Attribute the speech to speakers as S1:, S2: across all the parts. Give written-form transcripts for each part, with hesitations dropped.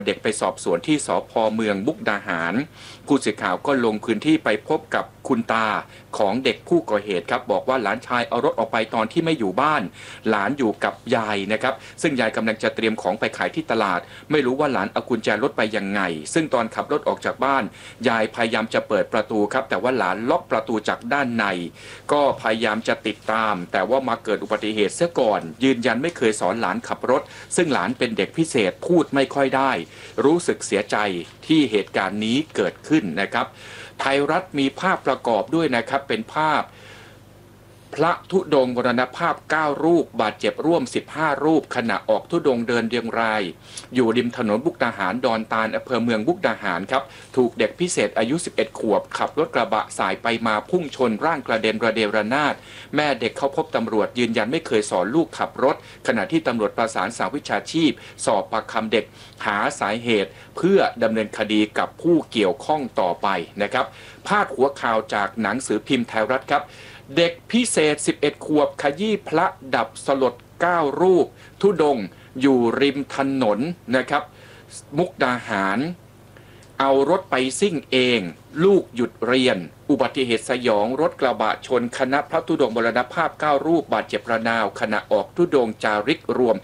S1: เด็กไปสอบสวนที่สภ.เมืองมุกดาหารผู้สื่อข่าวก็ลงพื้นที่ไปพบกับคุณตาของเด็กผู้ก่อเหตุครับบอกว่าหลานชายเอารถออกไปตอนที่ไม่อยู่บ้านหลานอยู่กับยายนะครับซึ่งยายกำลังจะเตรียมของไปขายที่ตลาดไม่รู้ว่าหลานเอากุญแจรถไปยังไงซึ่งตอนขับรถออกจากบ้านยายพยายามจะเปิดประตูครับแต่ว่าหลานล็อกประตูจากด้านในก็พยายามจะติดตามแต่ว่ามาเกิดอุบัติเหตุเสียก่อนยืนยันไม่เคยสอนหลานขับรถซึ่งหลานเป็นเด็กพิเศษพูดไม่ค่อยได้รู้สึกเสียใจที่เหตุการณ์นี้เกิดขึ้นนะครับไทยรัฐมีภาพประกอบด้วยนะครับเป็นภาพพระธุดงค์มรณภาพ9รูปบาดเจ็บร่วม15รูปขณะออกธุดงค์เดินเรียงรายอยู่ริมถนนมุกดาหารดอนตาลอำเภอเมืองมุกดาหารครับถูกเด็กพิเศษอายุ11ขวบขับรถกระบะสายไปมาพุ่งชนร่างกระเด็นระเดระนาดแม่เด็กเข้าพบตำรวจยืนยันไม่เคยสอนลูกขับรถขณะที่ตำรวจประสานสาวิชาชีพสอบปากคำเด็กหาสาเหตุเพื่อดำเนินคดีกับผู้เกี่ยวข้องต่อไปนะครับพาดหัวข่าวจากหนังสือพิมพ์ไทยรัฐครับเด็กพิเศษ11ขวบขยี้พระดับสลด9รูปธุดงค์อยู่ริมถนนนะครับมุกดาหารเอารถไปซิ่งเองลูกหยุดเรียนอุบัติเหตุสยองรถกระบะชนคณะพระธุดงค์มรณภาพ9รูปบาดเจ็บระนาวขณะออกธุดงค์จาริกรวม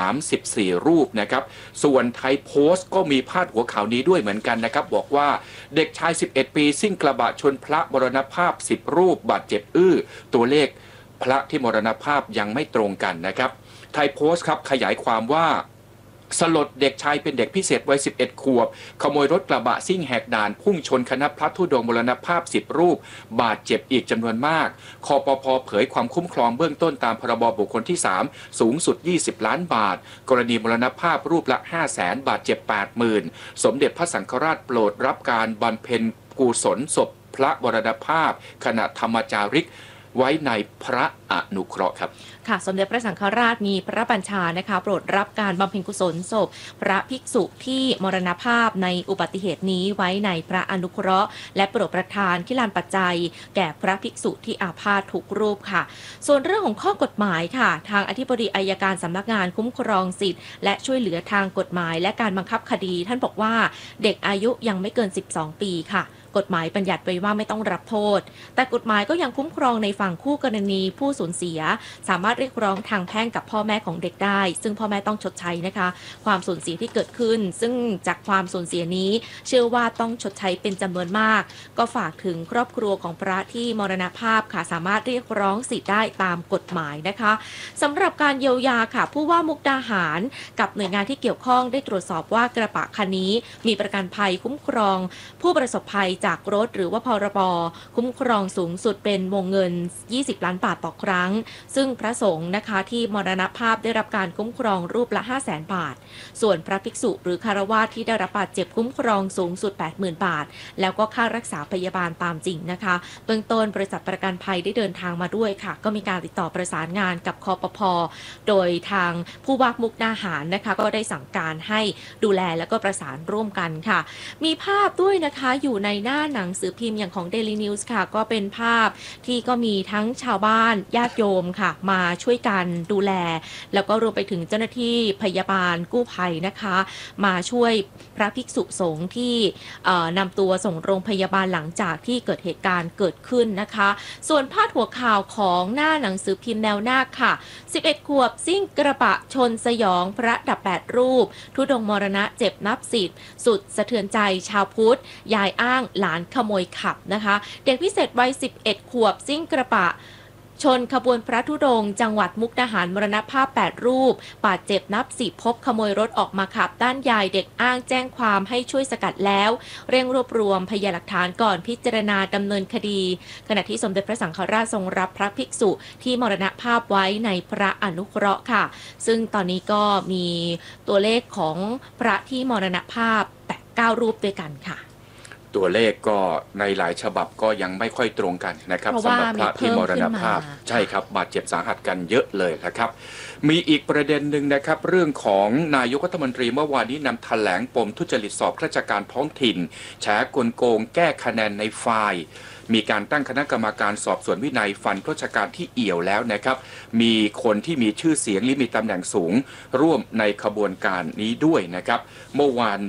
S1: 34รูปนะครับส่วนไทยโพสต์ก็มีพาดหัวข่าวนี้ด้วยเหมือนกันนะครับบอกว่าเด็กชาย11ปีซิ่งกระบะชนพระมรณภาพ10รูปบาดเจ็บตัวเลขพระที่มรณภาพยังไม่ตรงกันนะครับไทยโพสต์ครับขยายความว่าสลดเด็กชายเป็นเด็กพิเศษวัย11ขวบขโมยรถกระบะซิ่งแหกด่านพุ่งชนคณะพระธุดงค์มรณภาพ10รูปบาดเจ็บอีกจำนวนมากคปภ.เผยความคุ้มครองเบื้องต้นตามพรบบุคคลที่3สูงสุด20ล้านบาทกรณีมรณภาพรูปละ 500,000 บาทเจ็บ 80,000 สมเด็จพระสังฆราชโปรดรับการบำเพ็ญกุศลศพพระมรณภาพขณะธรรมจาริกไว้ในพระอนุเคราะห์ครับ
S2: ค่ะสมเด็จพระสังฆราชมีพระบัญชานะคะโปรดรับการบำเพ็ญกุศลศพพระภิกษุที่มรณภาพในอุบัติเหตุนี้ไว้ในพระอนุเคราะห์และโปรดประทานขิลานปัจจัยแก่พระภิกษุที่อาพาธทุกรูปค่ะส่วนเรื่องของข้อกฎหมายค่ะทางอธิบดีอัยการสำนักงานคุ้มครองสิทธิ์และช่วยเหลือทางกฎหมายและการบังคับคดีท่านบอกว่าเด็กอายุยังไม่เกิน12ปีค่ะกฎหมายบัญญัติไว้ว่าไม่ต้องรับโทษแต่กฎหมายก็ยังคุ้มครองในฝั่งคู่กรณีผู้สูญเสียสามารถเรียกร้องทางแพ่งกับพ่อแม่ของเด็กได้ซึ่งพ่อแม่ต้องชดใช้นะคะความสูญเสียที่เกิดขึ้นซึ่งจากความสูญเสียนี้เชื่อว่าต้องชดใช้เป็นจำนวนมากก็ฝากถึงครอบครัวของพระที่มรณภาพค่ะสามารถเรียกร้องสิทธิ์ได้ตามกฎหมายนะคะสำหรับการเยียวยาค่ะผู้ว่ามุกดาหารกับหน่วยงานที่เกี่ยวข้องได้ตรวจสอบว่ากระบะคันนี้มีประกันภัยคุ้มครองผู้ประสบภัยจากรถหรือว่าพรบคุ้มครองสูงสุดเป็นวงเงิน20ล้านบาทต่อครั้งซึ่งพระสงฆ์นะคะที่มรณภาพได้รับการคุ้มครองรูปละ 500,000 บาทส่วนพระภิกษุหรือคฤหัสถ์ที่ได้รับบาดเจ็บคุ้มครองสูงสุด 80,000 บาทแล้วก็ค่ารักษาพยาบาลตามจริงนะคะเบื้องต้นบริษัทประกันภัยได้เดินทางมาด้วยค่ะก็มีการติดต่อประสานงานกับคปภ.โดยทางผู้ว่ามุกดาหารนะคะก็ได้สั่งการให้ดูแลแล้วก็ประสานร่วมกันค่ะมีภาพด้วยนะคะอยู่ในหน้าหนังสือพิมพ์อย่างของ Daily News ค่ะก็เป็นภาพที่ก็มีทั้งชาวบ้านญาติโยมค่ะมาช่วยกันดูแลแล้วก็รวมไปถึงเจ้าหน้าที่พยาบาลกู้ภัยนะคะมาช่วยพระภิกษุสงฆ์ที่นำตัวส่งโรงพยาบาลหลังจากที่เกิดเหตุการณ์เกิดขึ้นนะคะส่วนพาดหัวข่าวของหน้าหนังสือพิมพ์แนวหน้าค่ะ11ขวบซิ่งกระบะชนสยองพระดับ8รูปธุดงค์มรณะเจ็บนับ10สุดสะเทือนใจชาวพุทธยายอ้างหลานขโมยขับนะคะเด็กพิเศษวัย11ขวบซิ่งกระบะชนขบวนพระธุดงค์จังหวัดมุกดาหารมรณภาพ8รูปบาดเจ็บนับ10พบขโมยรถออกมาขับด้านยายเด็กอ้างแจ้งความให้ช่วยสกัดแล้วเร่งรวบรวมพยานหลักฐานก่อนพิจารณาดำเนินคดีขณะที่สมเด็จพระสังฆราชทรงรับพระภิกษุที่มรณภาพไว้ในพระอนุเคราะห์ค่ะซึ่งตอนนี้ก็มีตัวเลขของพระที่มรณภาพ9รูปด้วยกันค่ะ
S1: ตัวเลขก็ในหลายฉบับก็ยังไม่ค่อยตรงกันนะครับสำหรับพระที่มรณภาพใช่ครับบาดเจ็บสาหัสกันเยอะเลยนะครับมีอีกประเด็นหนึ่งนะครับเรื่องของนายกรัฐมนตรีเมื่อวานนี้นำแถลงปมทุจริตสอบข้าราชการท้องถิ่นแฉกลโกงแก้คะแนนในไฟล์ มีการตั้งคณะกรรมการสอบสวนวินัยฟันข้าราชการที่เอี่ยวแล้วนะครับมีคนที่มีชื่อเสียงหรือมีตำแหน่งสูงร่วมในขบวนการนี้ด้วยนะครับเมื่อวาน